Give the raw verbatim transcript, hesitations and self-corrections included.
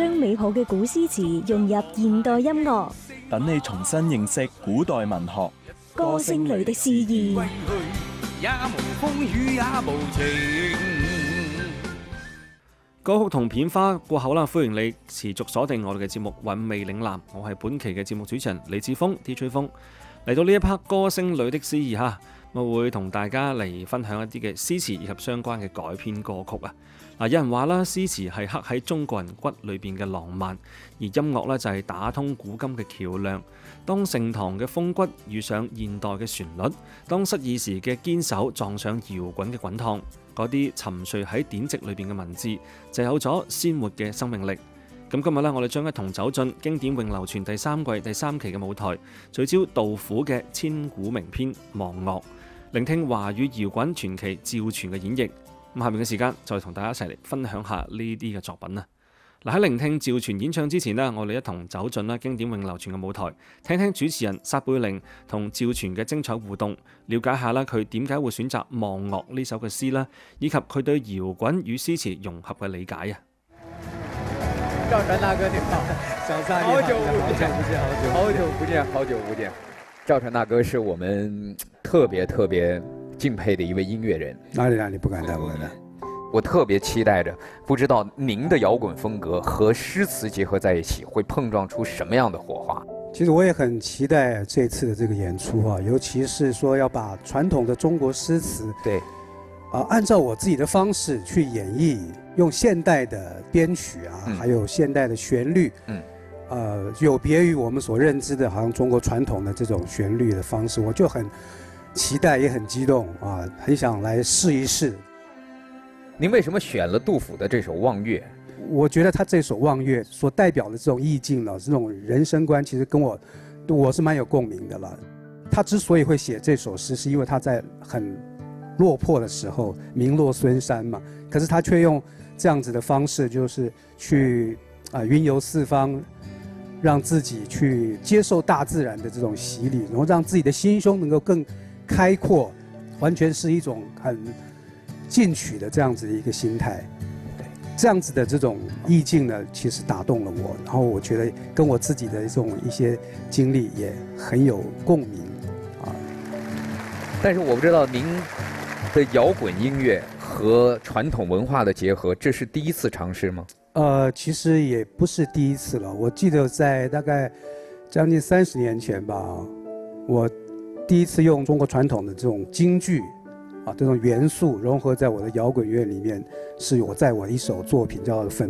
將美好嘅古詩詞融入現代音樂， 等你重新認識古代文學。 歌聲裏的詩意。 也無風雨也無情。 歌曲同片花過後啦，歡迎你持續鎖定我哋嘅節目《韻味嶺南》，我係本期嘅節目主持人李志峰 D J 風。嚟到呢一 part 歌聲裏的詩意哈，我會同大家嚟分享一啲嘅詩詞以及相關嘅改編歌曲啊。嗱，有人話啦，詩詞係刻喺中國人骨裏邊嘅浪漫，而音樂咧就係打通古今嘅橋梁。當盛唐嘅風骨遇上現代嘅旋律，當失意時嘅堅守撞上搖滾嘅滾燙，嗰啲沉睡喺典籍裏邊嘅文字就有咗鮮活嘅生命力。咁今日咧，我哋將一同走進經典永流傳第三季第三期嘅舞台，聚焦杜甫嘅千古名篇《望岳》，聆聽華語搖滾傳奇趙傳嘅演繹。咁下面嘅時間就同大家一齊嚟分享下呢啲嘅作品啦。嗱，喺聆聽趙傳演唱之前呢，我哋一同走進啦經典永流傳嘅舞台，聽聽主持人撒貝寧同趙傳嘅精彩互動，了解下啦佢點解會選擇《望岳》呢首嘅詩啦，以及佢對搖滾與詩詞融合嘅理解啊。 趙傳大哥你好，小撒好久不見，好久不見，好久不見。趙傳大哥是我們特別特別敬佩的一位音樂人。 哪裡哪裡不敢當，不敢當。 我特別期待着，不知道您的搖滾風格和詩詞結合在一起，會碰撞出什麼樣的火花？ 其實我也很期待這次的這個演出啊，尤其是說要把傳統的中國詩詞， 對， 啊，按照我自己的方式去演繹，用現代的編曲啊，嗯、還有現代的旋律，嗯，呃，有別於我們所認知的，好像中國傳統的這種旋律的方式，我就很期待，也很激動啊，很想來試一試。 您為什麼選了杜甫的這首《望岳》？ 我覺得他這首《望岳》所代表的這種意境呢，這種人生觀，其實跟我，我是蠻有共鳴的了。他之所以會寫這首詩，是因為他在很落魄的時候，名落孫山嘛。可是他卻用這樣子的方式，就是去啊雲遊四方，讓自己去接受大自然的這種洗禮，然後讓自己的心胸能夠更開闊，完全是一種很進取的這樣子的一個心態，對，這樣子的這種意境呢，其實打動了我，然後我覺得跟我自己的這種一些經歷也很有共鳴啊。 但是我不知道您的搖滾音樂和傳統文化的結合，這是第一次嘗試嗎？ 呃，其實也不是第一次了。我記得在大概將近三十年前吧，我第一次用中國傳統的這種京劇啊，這種元素融合在我的搖滾樂裡面，是我在我一首作品叫《粉